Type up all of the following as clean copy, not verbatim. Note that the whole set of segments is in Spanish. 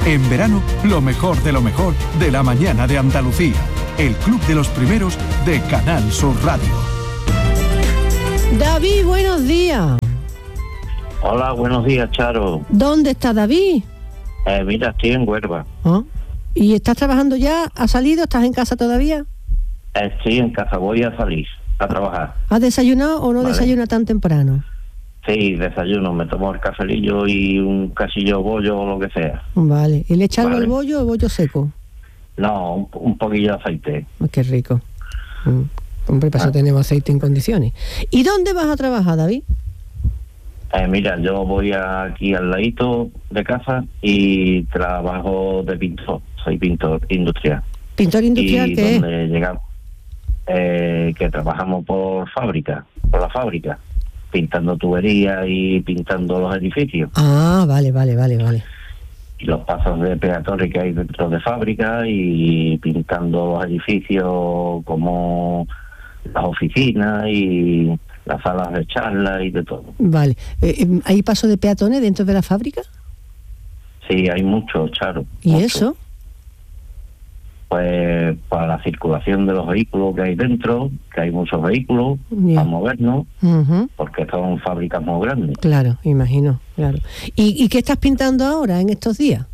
En verano, lo mejor de la mañana de Andalucía. El Club de los Primeros de Canal Sur Radio. David, buenos días. Hola, buenos días, Charo. ¿Dónde está David? Mira, estoy en Huelva. ¿Ah? ¿Y estás trabajando ya? ¿Has salido? ¿Estás en casa todavía? Estoy en casa, voy a salir a trabajar. ¿Has desayunado o no desayunas tan temprano? Sí, desayuno, me tomo el cafelillo y un casillo bollo o lo que sea. Vale, ¿y le echas algo al bollo o bollo seco? No, un poquillo de aceite. Qué rico. Hombre, para eso tenemos aceite en condiciones. ¿Y dónde vas a trabajar, David? Mira, yo voy aquí al ladito de casa y trabajo de pintor. Soy pintor industrial. ¿Pintor industrial y qué es? Donde llegamos, que trabajamos por la fábrica, pintando tuberías y pintando los edificios. Ah, vale. Y los pasos de peatones que hay dentro de fábrica y pintando los edificios como las oficinas y las salas de charla y de todo. Vale. ¿Hay paso de peatones dentro de la fábrica? Sí, hay mucho, Charo. ¿Y mucho. eso? Pues para la circulación de los vehículos que hay dentro, que hay muchos vehículos, Yeah. para movernos, Uh-huh. porque son fábricas muy grandes. Claro, imagino, claro. ¿Y qué estás pintando ahora, en estos días?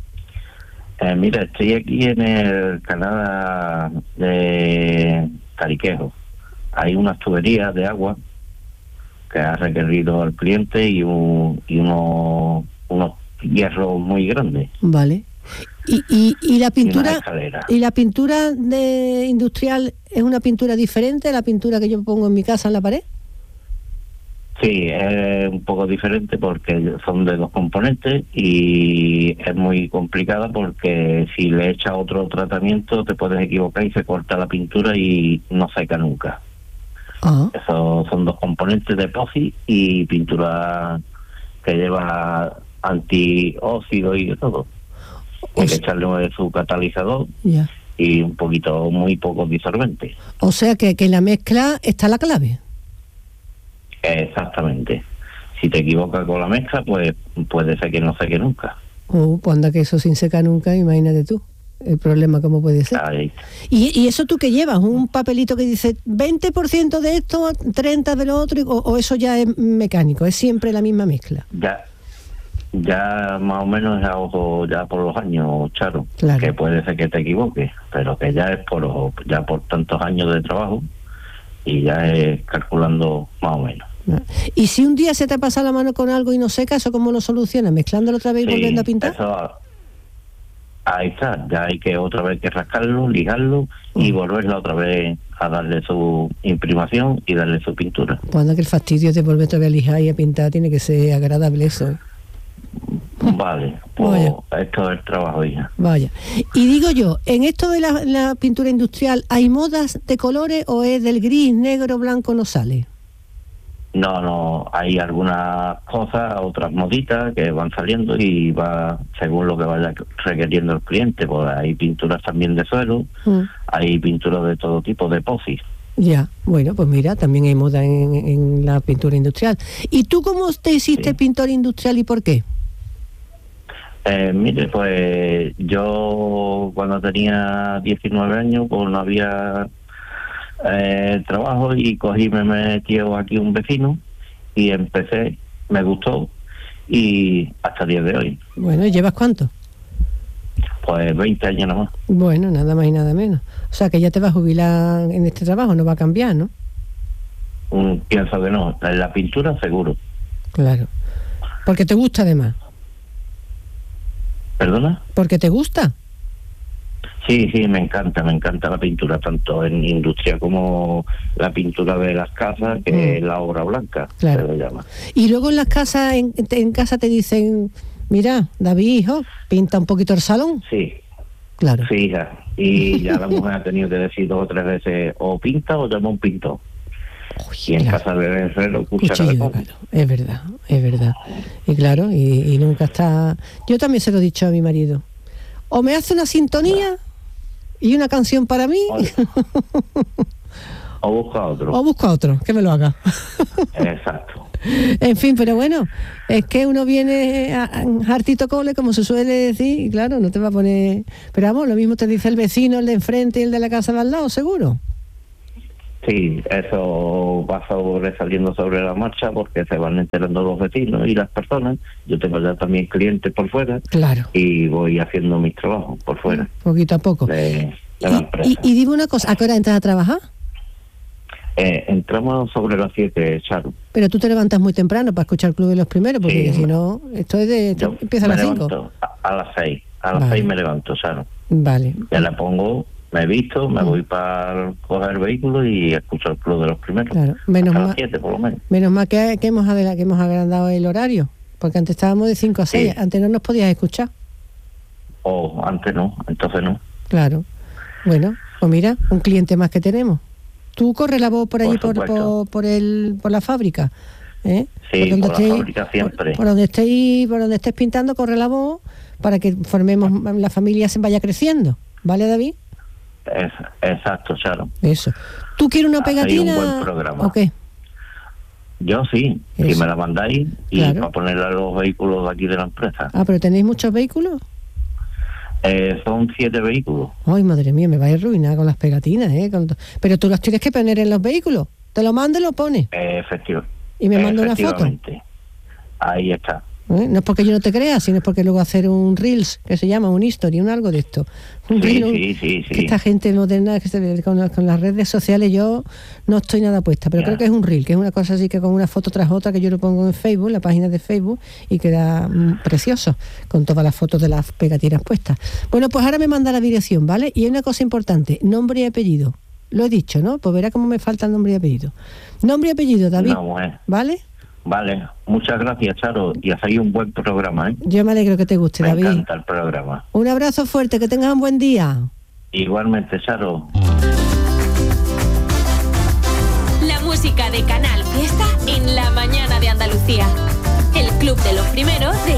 Mira, estoy aquí en el canal de Cariquejo. Hay unas tuberías de agua que ha requerido el cliente y unos hierros muy grandes. Vale. ¿Y la pintura? Y una escalera. ¿Y la pintura de industrial es una pintura diferente a la pintura que yo pongo en mi casa en la pared? Sí, es un poco diferente porque son de dos componentes y es muy complicada porque si le echas otro tratamiento te puedes equivocar y se corta la pintura y no seca nunca. Ah. Esos son dos componentes de epoxi y pintura que lleva antióxido y de todo. Hay que echarle su catalizador Ya. y muy poco disolvente. O sea que en la mezcla está la clave. Exactamente. Si te equivocas con la mezcla, pues puede ser que no seque nunca. Pues anda que eso sin secar nunca, imagínate tú. El problema cómo puede ser. Ahí. ¿Y eso tú qué llevas? ¿Un papelito que dice 20% de esto, 30% de lo otro? ¿O eso ya es mecánico? ¿Es siempre la misma mezcla? Ya más o menos es algo ya por los años, Charo. Claro. Que puede ser que te equivoques, pero que ya es por tantos años de trabajo y ya es calculando más o menos. ¿Y si un día se te pasa la mano con algo y no seca, eso cómo lo solucionas? ¿Mezclándolo otra vez y volviendo a pintar? Eso, ahí está, ya hay que otra vez que rascarlo, lijarlo y volverla otra vez a darle su imprimación y darle su pintura. Pues anda que el fastidio de volver otra vez a lijar y a pintar tiene que ser agradable eso. Vale, pues esto es el trabajo, hija. Vaya. Y digo yo, ¿en esto de la pintura industrial hay modas de colores o es del gris, negro, blanco, no sale? No, hay algunas cosas, otras moditas que van saliendo y va según lo que vaya requiriendo el cliente. Pues hay pinturas también de suelo, hay pinturas de todo tipo, de epoxi. Ya, bueno, pues mira, también hay moda en la pintura industrial. ¿Y tú cómo te hiciste pintor industrial y por qué? Mire, pues yo cuando tenía 19 años, pues no había trabajo y me metió aquí un vecino y empecé, me gustó y hasta el día de hoy. Bueno, ¿y llevas cuánto? Pues 20 años nomás. Bueno, nada más y nada menos. O sea, que ya te vas a jubilar en este trabajo, no va a cambiar, ¿no? Pienso que no, en la pintura seguro. Claro. Porque te gusta además. ¿Perdona? ¿Porque te gusta? Sí, me encanta la pintura, tanto en industria como la pintura de las casas, que es la obra blanca, claro, se le llama. Y luego en las casas, en casa te dicen, mira, David, hijo, pinta un poquito el salón. Sí. Claro. Sí, hija. Y ya la mujer ha tenido que decir 2 o 3 veces, o pinta o llama un pintor. Uy, y en casa de herrero, cuchara de pan. Es verdad. Y claro, y nunca está... Yo también se lo he dicho a mi marido. O me hace una sintonía y una canción para mí... O busca otro. O busca otro, que me lo haga. Exacto. En fin, pero bueno, es que uno viene hartito cole, como se suele decir, y claro, no te va a poner... Pero vamos, lo mismo te dice el vecino, el de enfrente y el de la casa de al lado, seguro. Sí, eso va sobresaliendo sobre la marcha porque se van enterando los vecinos y las personas. Yo tengo ya también clientes por fuera. Claro. Y voy haciendo mis trabajos por fuera. Poquito a poco. De la empresa. Y dime una cosa, ¿a qué hora entras a trabajar? Entramos sobre las 7, Charo. Pero tú te levantas muy temprano para escuchar el Club de los Primeros, porque Sí, si no, esto es de... Yo empieza a las 5. A las 6. A las 6 me levanto, Charo. Vale. Ya la pongo... Me he visto, me voy para coger el vehículo y escucho el Club de los Primeros. Claro, menos hasta mal, las 7 por lo menos. Menos mal que hemos agrandado el horario, porque antes estábamos de 5 a 6, Sí. Antes no nos podías escuchar. O antes no, entonces no. Claro. Bueno, pues mira, un cliente más que tenemos. Tú corres la voz por allí, por la fábrica, ¿eh? Sí, por la fábrica siempre. Por donde estés pintando, corre la voz para que formemos, la familia se vaya creciendo. ¿Vale, David? Exacto, Charo. Eso. ¿Tú quieres una pegatina? Un buen programa. ¿O qué? Yo sí, Eso. si me la mandáis y Claro. para ponerla a los vehículos de aquí de la empresa. Ah, pero ¿tenéis muchos vehículos? Son 7 vehículos. Ay, madre mía, me vais a arruinar con las pegatinas, ¿eh? Pero tú las tienes que poner en los vehículos. Te lo mando y lo pones. Y me manda una foto. Ahí está. No es porque yo no te crea, sino es porque luego hacer un Reels, que se llama un History, un algo de esto. Un Sí, Reel, sí. Que esta gente moderna, con las redes sociales, yo no estoy nada puesta, pero creo que es un Reel, que es una cosa así que con una foto tras otra que yo lo pongo en Facebook, la página de Facebook, y queda precioso, con todas las fotos de las pegatinas puestas. Bueno, pues ahora me manda la dirección, ¿vale? Y hay una cosa importante, nombre y apellido. Lo he dicho, ¿no? Pues verá cómo me falta el nombre y apellido. Nombre y apellido, David, ¿vale? Vale, muchas gracias, Charo, y hacéis un buen programa, ¿eh? Yo me alegro que te guste, David. Me encanta el programa. Un abrazo fuerte, que tengas un buen día. Igualmente, Charo. La música de Canal Fiesta en la mañana de Andalucía. El Club de los Primeros de